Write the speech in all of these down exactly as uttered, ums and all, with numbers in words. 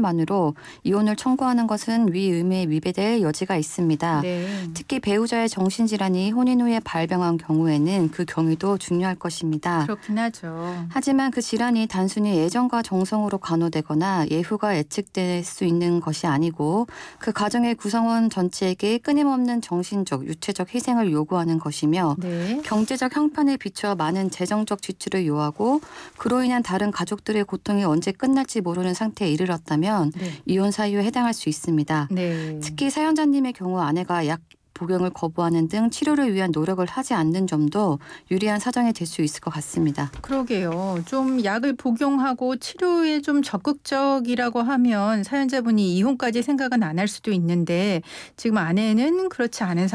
자체만으로 이혼을 청구하는 것은 위 의무에 위배될 여지가 있습니다. 네. 특히 배우자의 정신질환이 혼인 후에 발병한 경우에는 그 경위도 중요할 것입니다. 그렇긴 하죠. 하지만 그 질환이 단순히 애정과 정성으로 간호되거나 예후가 예측될 수 있는 것이 아니고 그 가정의 구성원 전체에게 끊임없는 정신적, 유체적 희생을 요구하는 것이며 네. 경제적 형편에 비추어 많은 재정적 지출을 요하고 그로 인한 다른 가족들의 고통이 언제 끝날지 모르는 상태에 이르렀다면 네. 이혼 사유에 해당할 수 있습니다. 네. 특히 사연자님의 경우 아내가 약 복용을 거부하는 등 치료를 위한 노력을 하지 않는 점도 유리한 사정이 될 수 있을 것 같습니다. 그러게요. 좀 약을 복용하고 치료에 좀 적극적이라고 하면 사연자분이 이혼까지 생각은 안 할 수도 있는데 지금 아내는 그렇지 않은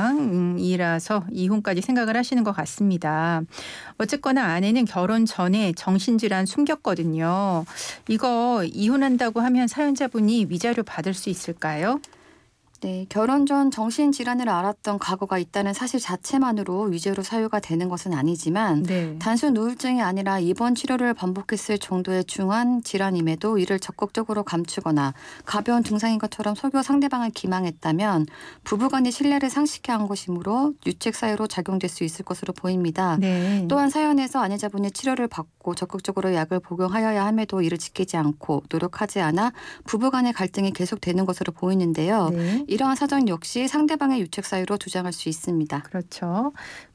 상황이라서 이혼까지 생각을 하시는 것 같습니다. 어쨌거나 아내는 결혼 전에 정신질환 숨겼거든요. 이거 이혼한다고 하면 사연자분이 위자료 받을 수 있을까요? 네, 결혼 전 정신질환을 앓았던 과거가 있다는 사실 자체만으로 위자료 사유가 되는 것은 아니지만 네. 단순 우울증이 아니라 입원 치료를 반복했을 정도의 중한 질환임에도 이를 적극적으로 감추거나 가벼운 증상인 것처럼 속여 상대방을 기망했다면 부부간의 신뢰를 상실케 한 것이므로 유책 사유로 작용될 수 있을 것으로 보입니다. 네. 또한 사연에서 아내자분이 치료를 받고 적극적으로 약을 복용하여야 함에도 이를 지키지 않고 노력하지 않아 부부간의 갈등이 계속되는 것으로 보이는데요. 네. 이러한 사정 역시 상대방의 유책 사유로 주장할 수 있습니다. 그렇죠.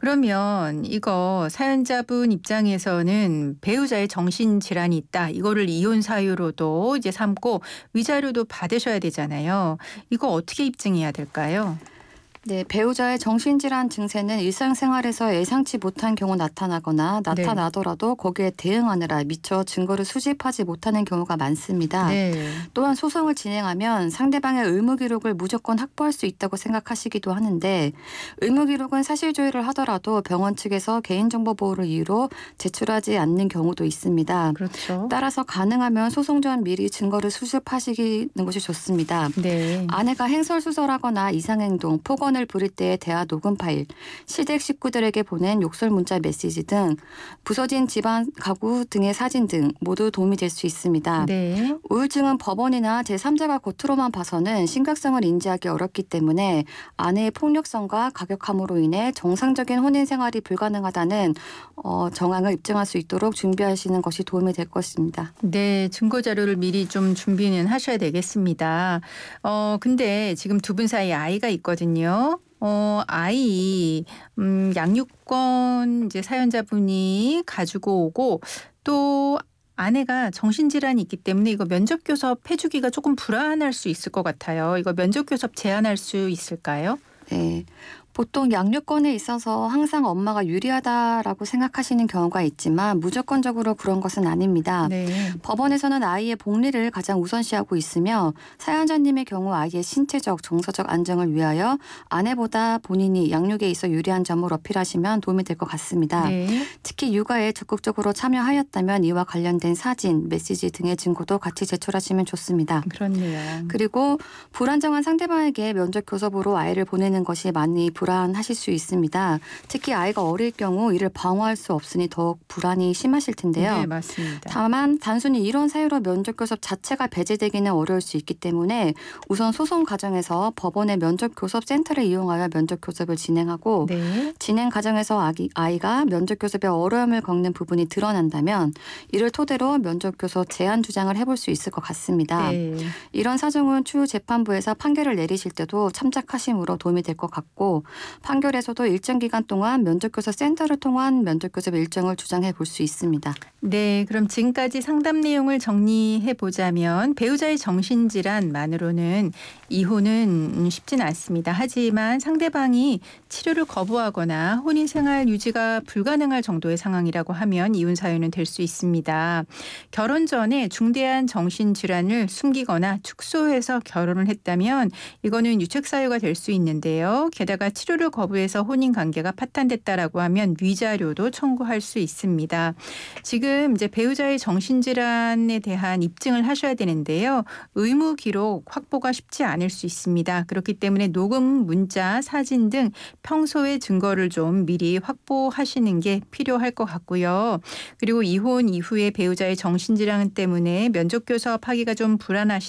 그러면 이거 사연자분 입장에서는 배우자의 정신질환이 있다. 이거를 이혼 사유로도 이제 삼고 위자료도 받으셔야 되잖아요. 이거 어떻게 입증해야 될까요? 네, 배우자의 정신질환 증세는 일상생활에서 예상치 못한 경우 나타나거나 나타나더라도 거기에 대응하느라 미처 증거를 수집하지 못하는 경우가 많습니다. 네. 또한 소송을 진행하면 상대방의 의무 기록을 무조건 확보할 수 있다고 생각하시기도 하는데 의무 기록은 사실 조회를 하더라도 병원 측에서 개인정보 보호를 이유로 제출하지 않는 경우도 있습니다. 그렇죠. 따라서 가능하면 소송 전 미리 증거를 수집하시는 것이 좋습니다. 네. 아내가 행설수설하거나 이상행동, 폭언을 부릴 때의 대화 녹음 파일, 시댁 식구들에게 보낸 욕설 문자 메시지 등 부서진 집안 가구 등의 사진 등 모두 도움이 될 수 있습니다. 네. 우울증은 법원이나 제삼자가 겉으로만 봐서는 심각성을 인지하기 어렵기 때문에 아내의 폭력성과 가격함으로 인해 정상적인 혼인 생활이 불가능하다는 어, 정황을 입증할 수 있도록 준비하시는 것이 도움이 될 것입니다. 네, 증거 자료를 미리 좀 준비는 하셔야 되겠습니다. 어, 근데 지금 두 분 사이에 아이가 있거든요. 어, 아이, 음, 양육권 이제 사연자분이 가지고 오고 또 아내가 정신질환이 있기 때문에 이거 면접교섭 해주기가 조금 불안할 수 있을 것 같아요. 이거 면접교섭 제한할 수 있을까요? 네. 보통 양육권에 있어서 항상 엄마가 유리하다라고 생각하시는 경우가 있지만 무조건적으로 그런 것은 아닙니다. 네. 법원에서는 아이의 복리를 가장 우선시하고 있으며 사연자님의 경우 아이의 신체적, 정서적 안정을 위하여 아내보다 본인이 양육에 있어 유리한 점을 어필하시면 도움이 될 것 같습니다. 네. 특히 육아에 적극적으로 참여하였다면 이와 관련된 사진, 메시지 등의 증거도 같이 제출하시면 좋습니다. 그렇네요. 그리고 불안정한 상대방에게 면접 교섭으로 아이를 보내는 것이 많이 불안하실 수 있습니다. 특히 아이가 어릴 경우 이를 방어할 수 없으니 더욱 불안이 심하실 텐데요. 네, 맞습니다. 다만 단순히 이런 사유로 면접 교섭 자체가 배제되기는 어려울 수 있기 때문에 우선 소송 과정에서 법원의 면접 교섭 센터를 이용하여 면접 교섭을 진행하고 네. 진행 과정에서 아기, 아이가 면접 교섭에 어려움을 겪는 부분이 드러난다면 이를 토대로 면접 교섭 제한 주장을 해볼 수 있을 것 같습니다. 네. 이런 사정은 추후 재판부에서 판결을 내리실 때도 참작하심으로 도움이 될 것 같고 판결에서도 일정 기간 동안 면접교섭 센터를 통한 면접교섭 일정을 주장해 볼 수 있습니다. 네, 그럼 지금까지 상담 내용을 정리해 보자면 배우자의 정신질환만으로는 이혼은 쉽지는 않습니다. 하지만 상대방이 치료를 거부하거나 혼인생활 유지가 불가능할 정도의 상황이라고 하면 이혼 사유는 될 수 있습니다. 결혼 전에 중대한 정신질환을 숨기거나 축소해서 결혼을 했다면 이거는 유책 사유가 될 수 있는데요. 게다가 치료를 거부해서 혼인관계가 파탄됐다라고 하면 위자료도 청구할 수 있습니다. 지금 이제 배우자의 정신질환에 대한 입증을 하셔야 되는데요. 의무 기록 확보가 쉽지 않을 수 있습니다. 그렇기 때문에 녹음, 문자, 사진 등 평소의 증거를 좀 미리 확보하시는 게 필요할 것 같고요. 그리고 이혼 이후에 배우자의 정신질환 때문에 면접교섭하기가 좀 불안하시